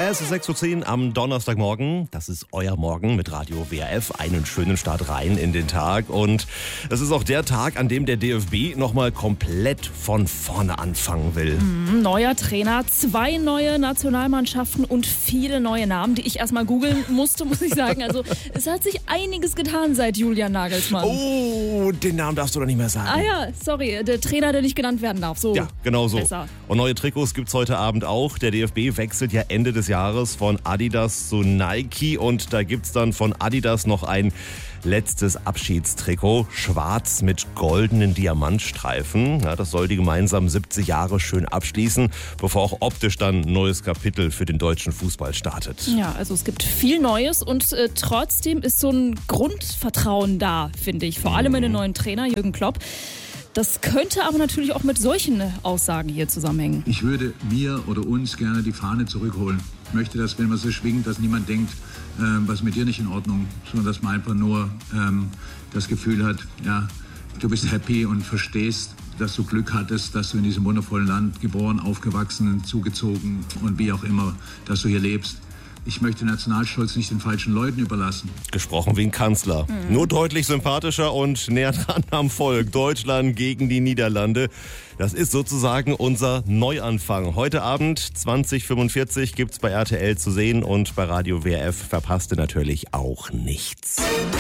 Es ist 6:10 Uhr am Donnerstagmorgen. Das ist euer Morgen mit Radio WRF. Einen schönen Start rein in den Tag. Und es ist auch der Tag, an dem der DFB nochmal komplett von vorne anfangen will. Neuer Trainer, 2 neue Nationalmannschaften und viele neue Namen, die ich erstmal googeln musste, muss ich sagen. Also es hat sich einiges getan seit Julian Nagelsmann. Oh, den Namen darfst du doch nicht mehr sagen. Ah ja, sorry, der Trainer, der nicht genannt werden darf. So. Ja, genau so. Besser. Und neue Trikots gibt's heute Abend auch. Der DFB wechselt ja Ende des Jahres von Adidas zu Nike und da gibt's dann von Adidas noch ein letztes Abschiedstrikot, schwarz mit goldenen Diamantstreifen. Ja, das soll die gemeinsamen 70 Jahre schön abschließen, bevor auch optisch dann ein neues Kapitel für den deutschen Fußball startet. Ja, also es gibt viel Neues und trotzdem ist so ein Grundvertrauen da, finde ich. Vor allem in den neuen Trainer, Jürgen Klopp. Das könnte aber natürlich auch mit solchen Aussagen hier zusammenhängen. Ich würde mir oder uns gerne die Fahne zurückholen. Ich möchte, dass, wenn man so schwingt, dass niemand denkt, was ist mit dir nicht in Ordnung, sondern dass man einfach nur das Gefühl hat, ja, du bist happy und verstehst, dass du Glück hattest, dass du in diesem wundervollen Land geboren, aufgewachsen, zugezogen und wie auch immer, dass du hier lebst. Ich möchte Nationalstolz nicht den falschen Leuten überlassen. Gesprochen wie ein Kanzler. Nur deutlich sympathischer und näher dran am Volk. Deutschland gegen die Niederlande. Das ist sozusagen unser Neuanfang. Heute Abend 20:45 gibt's bei RTL zu sehen und bei Radio WRF verpasst ihr natürlich auch nichts.